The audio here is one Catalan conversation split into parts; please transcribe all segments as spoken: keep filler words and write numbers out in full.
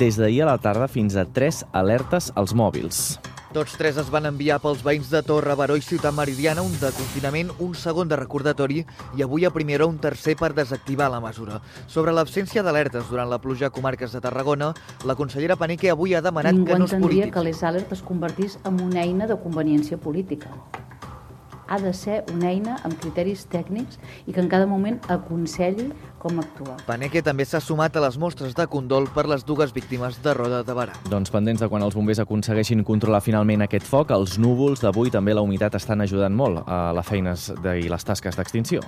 des d'ahir a la tarda fins a tres alertes als mòbils. Tots tres es van enviar pels veïns de Torre, Baró i Ciutat Meridiana, un de confinament, un segon de recordatori i avui a primera un tercer per desactivar la mesura. Sobre l'absència d'alertes durant la pluja a comarques de Tarragona, la consellera Paneque avui ha demanat Ningú que no es entendria polititzi. que les alertes es convertís en una eina de conveniència política. Ha de ser una eina amb criteris tècnics i que en cada moment aconselli com actuar. Paneque també s'ha sumat a les mostres de condol per les dues víctimes de Roda de Berà. Doncs pendents de quan els bombers aconsegueixin controlar finalment aquest foc, els núvols d'avui també la humitat estan ajudant molt a les feines de, i les tasques d'extinció.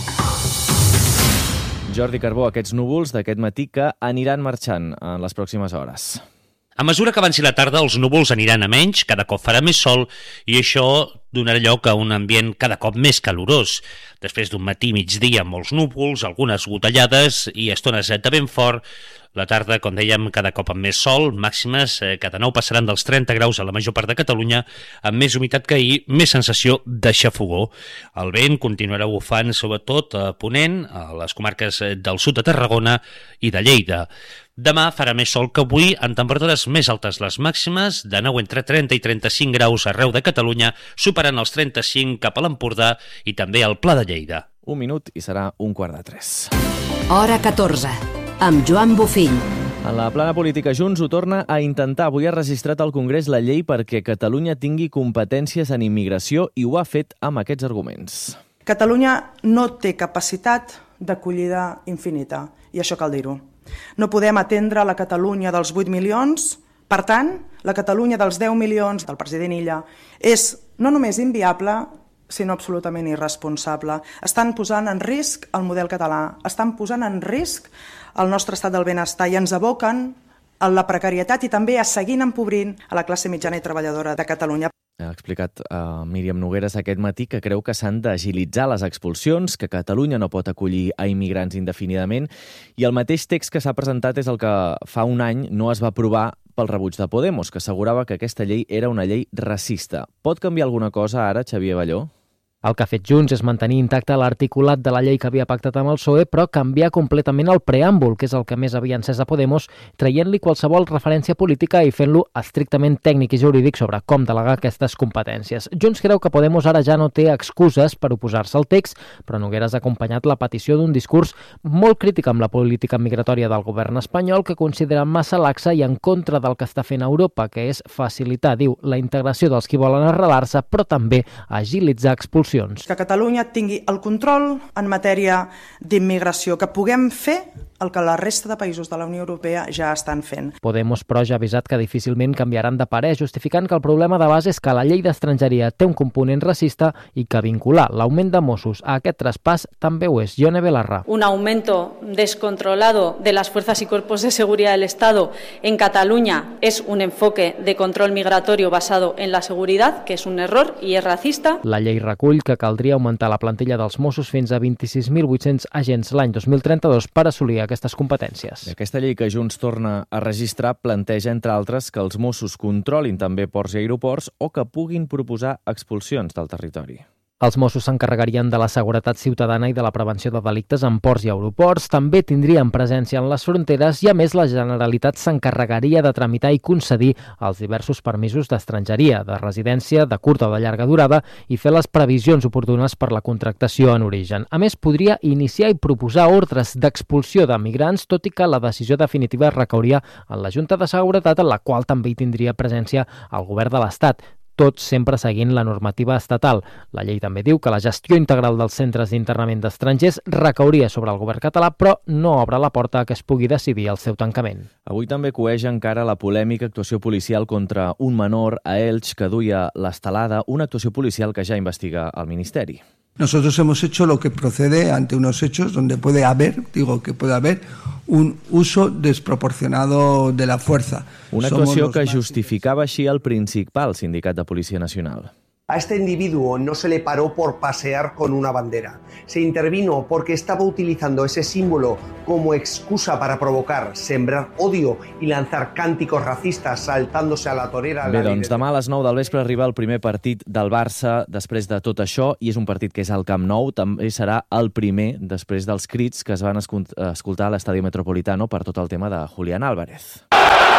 Jordi Carbó, aquests núvols d'aquest matí que aniran marxant en les pròximes hores. A mesura que avanci la tarda, els núvols aniran a menys, cada cop farà més sol i això donarà lloc a un ambient cada cop més calorós. Després d'un matí i migdia amb molts núvols, algunes gotellades i estones de vent fort, la tarda, com dèiem, cada cop amb més sol, màximes que de nou passaran dels trenta graus a la major part de Catalunya, amb més humitat que ahir, més sensació de xafogó. El vent continuarà bufant sobretot a Ponent, a les comarques del sud de Tarragona i de Lleida. Demà farà més sol que avui, amb temperatures més altes les màximes, de nou entre trenta i trenta-cinc graus arreu de Catalunya, superant els trenta-cinc cap a l'Empordà i també al Pla de Lleida. Un minut i serà un quart de tres. Hora catorze, amb Joan Bofill. En la plana política, Junts ho torna a intentar. Avui ha registrat al Congrés la llei perquè Catalunya tingui competències en immigració i ho ha fet amb aquests arguments. Catalunya no té capacitat d'acollida infinita, i això cal dir-ho. No podem atendre la Catalunya dels vuit milions, per tant, la Catalunya dels deu milions del president Illa és no només inviable, sinó absolutament irresponsable. Estan posant en risc el model català, estan posant en risc el nostre estat del benestar i ens aboquen a la precarietat i també a seguir empobrint a la classe mitjana i treballadora de Catalunya. Ha explicat uh, Míriam Nogueras aquest matí que creu que s'han d'agilitzar les expulsions, que Catalunya no pot acollir a immigrants indefinidament i el mateix text que s'ha presentat és el que fa un any no es va aprovar pel rebuig de Podemos, que assegurava que aquesta llei era una llei racista. Pot canviar alguna cosa ara, Xavier Balló? El que ha fet Junts és mantenir intacte l'articulat de la llei que havia pactat amb el P S O E, però canviar completament el preàmbul, que és el que més havia encès a Podemos, traient-li qualsevol referència política i fent-lo estrictament tècnic i jurídic sobre com delegar aquestes competències. Junts creu que Podemos ara ja no té excuses per oposar-se al text, però Nogueras ha acompanyat la petició d'un discurs molt crític amb la política migratòria del govern espanyol, que considera massa laxa i en contra del que està fent Europa, que és facilitar, diu, la integració dels qui volen arrelar-se, però també agilitzar expulsions. Que Catalunya tingui el control en matèria d'immigració, que puguem fer el que la resta de països de la Unió Europea ja estan fent. Podemos, però, ja ha avisat que difícilment canviaran de parer, justificant que el problema de base és que la llei d'estrangeria té un component racista i que vincular l'augment de Mossos a aquest traspàs també ho és. Ione Belarra. Un aumento descontrolado de las fuerzas y cuerpos de seguridad del Estado en Cataluña es un enfoque de control migratorio basado en la seguridad, que es un error y es racista. La llei recull que caldria augmentar la plantilla dels Mossos fins a vint-i-sis mil vuit-cents agents l'any dos mil trenta-dos per assolir aquestes competències. I aquesta llei que Junts torna a registrar planteja, entre altres, que els Mossos controlin també ports i aeroports o que puguin proposar expulsions del territori. Els Mossos s'encarregarien de la seguretat ciutadana i de la prevenció de delictes en ports i aeroports, també tindrien presència en les fronteres i, a més, la Generalitat s'encarregaria de tramitar i concedir els diversos permisos d'estrangeria, de residència, de curta o de llarga durada i fer les previsions oportunes per la contractació en origen. A més, podria iniciar i proposar ordres d'expulsió de migrants, tot i que la decisió definitiva recauria en la Junta de Seguretat, en la qual també hi tindria presència el govern de l'Estat, tot sempre seguint la normativa estatal. La llei també diu que la gestió integral dels centres d'internament d'estrangers recauria sobre el govern català, però no obre la porta a que es pugui decidir el seu tancament. Avui també coeix encara la polèmica actuació policial contra un menor a Elx que duia l'estelada, una actuació policial que ja investiga el Ministeri. Nosotros hemos hecho lo que procede ante unos hechos donde puede haber, digo que puede haber, un uso desproporcionado de la fuerza. Una actuació que justificava així el principal sindicat de Policia Nacional. A este individuo no se le paró por pasear con una bandera. Se intervino porque estaba utilizando ese símbolo como excusa para provocar, sembrar odio y lanzar cánticos racistas saltándose a la torera. Bé, doncs demà a les nou del vespre arriba el primer partit del Barça després de tot això i és un partit que és al Camp Nou. També serà el primer després dels crits que es van escoltar a l'Estadi Metropolitano per tot el tema de Julián Álvarez.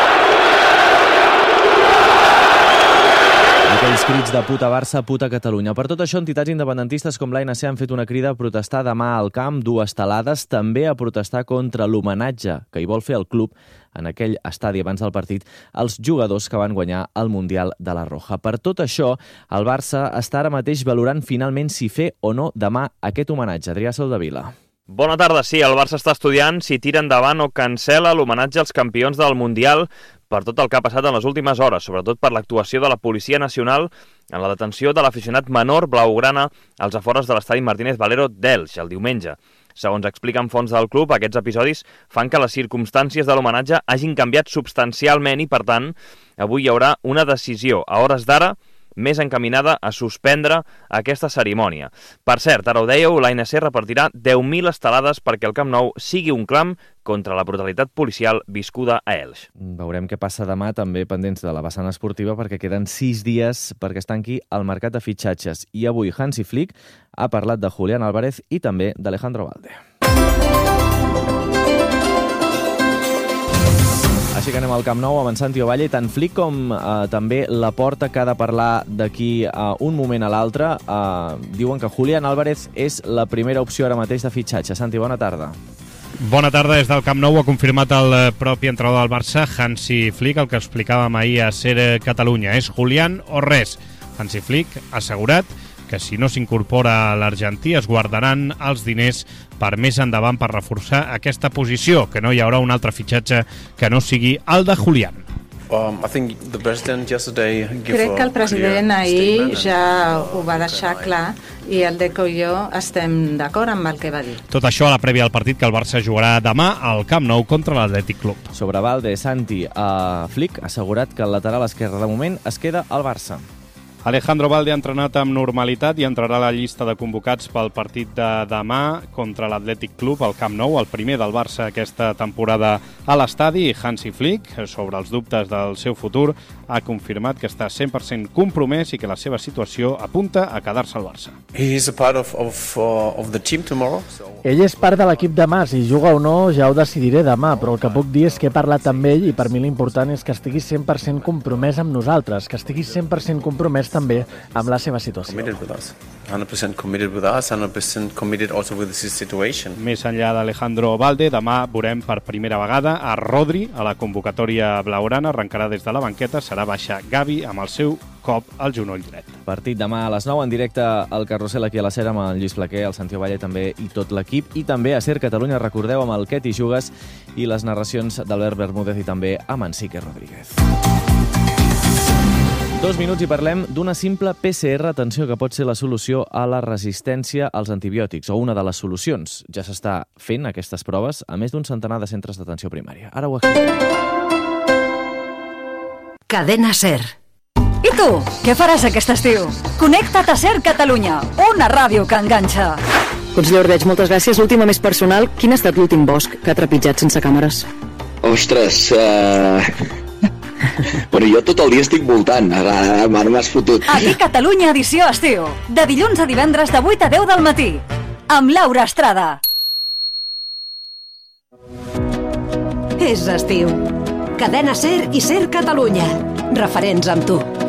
aquells crits de puta Barça, puta Catalunya. Per tot això, entitats independentistes com l'A N C han fet una crida a protestar demà al camp, dues talades, també a protestar contra l'homenatge que hi vol fer el club en aquell estadi abans del partit als jugadors que van guanyar el Mundial de la Roja. Per tot això, el Barça està ara mateix valorant finalment si fer o no demà aquest homenatge. Adrià Soldevila. Bona tarda, sí, el Barça està estudiant si tira endavant o cancela l'homenatge als campions del Mundial per tot el que ha passat en les últimes hores, sobretot per l'actuació de la Policia Nacional en la detenció de l'aficionat menor blaugrana als afores de l'estadi Martínez Valero d'Elx el diumenge. Segons expliquen fonts del club, aquests episodis fan que les circumstàncies de l'homenatge hagin canviat substancialment i, per tant, avui hi haurà una decisió a hores d'ara més encaminada a suspendre aquesta cerimònia. Per cert, ara ho dèieu, l'A N C repartirà deu mil estelades perquè el Camp Nou sigui un clam contra la brutalitat policial viscuda a Elx. Veurem què passa demà, també pendents de la vessant esportiva, perquè queden sis dies perquè es tanqui el mercat de fitxatges. I avui Hansi Flick ha parlat de Julián Álvarez i també d'Alejandro Valde. Així que anem al Camp Nou avançant, Tio Valle. Tant Flick com eh, també Laporta, que ha de parlar d'aquí a eh, un moment a l'altre, eh, diuen que Julián Álvarez és la primera opció ara mateix de fitxatge. Santi, bona tarda. Bona tarda des del Camp Nou. Ha confirmat el propi entrenador del Barça, Hansi Flick, el que explicàvem ahir a Ser Catalunya. És Julián o res. Hansi Flick ha assegurat que si no s'incorpora a l'argentí es guardaran els diners per més endavant per reforçar aquesta posició, que no hi haurà un altre fitxatge que no sigui el de Julián. Um, I think the president yesterday gave Crec que el president ahir ja ho va deixar clar i el Deco i jo estem d'acord amb el que va dir. Tot això a la prèvia del partit que el Barça jugarà demà al Camp Nou contra l'Atlètic Club. Sobre Valde, Santi, uh, Flick ha assegurat que el lateral esquerre de moment es queda al Barça. Alejandro Valde ha entrenat amb normalitat i entrarà a la llista de convocats pel partit de demà contra l'Atlètic Club al Camp Nou, el primer del Barça aquesta temporada a l'estadi. I Hansi Flick, sobre els dubtes del seu futur, ha confirmat que està cent per cent compromès i que la seva situació apunta a quedar-se al Barça. He is a part of, of, uh, of the team tomorrow. So... Ell és part de l'equip demà, si juga o no ja ho decidiré demà, però el que puc dir és que he parlat amb ell i per mi l'important és que estigui cent per cent compromès amb nosaltres, que estigui cent per cent compromès també amb la seva situació. Committed with us. one hundred percent committed with us, one hundred percent committed also with this situation. Més enllà d'Alejandro Valde, demà veurem per primera vegada a Rodri a la convocatòria blaugrana. Arrencarà des de la banqueta, serà baixa Gavi amb el seu cop al genoll dret. Partit demà a les nou en directe al Carrusel aquí a la Ser amb el Lluís Flaquer, el Santi Valle també i tot l'equip, i també a Ser Catalunya, recordeu, amb el Quet i Jugues i les narracions d'Albert Bermúdez i també amb en Sique Rodríguez. Dos minuts i parlem d'una simple P C R, atenció, que pot ser la solució a la resistència als antibiòtics, o una de les solucions. Ja s'està fent aquestes proves a més d'un centenar de centres d'atenció primària. Ara ho explicaré. Cadena Ser. I tu, què faràs aquest estiu? Connecta't a Ser Catalunya, una ràdio que enganxa. Conseller Ordeig, moltes gràcies. L'última més personal, quin ha estat l'últim bosc que ha trepitjat sense càmeres? Ostres, uh... Bueno, jo tot el dia estic voltant, ara, ara m'has fotut. Aquí Catalunya edició estiu, de dilluns a divendres de vuit a deu del matí, amb Laura Estrada. És estiu. Cadena Ser i Ser Catalunya. Referents amb tu.